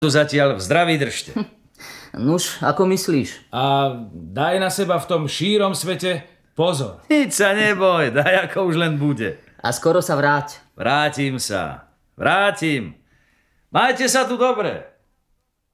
tu zatiaľ v zdraví držte. Nuž, ako myslíš? A daj na seba v tom šírom svete pozor. Nič sa neboj, daj ako už len bude. A skoro sa vráť. Vrátim sa. Majte sa tu dobre.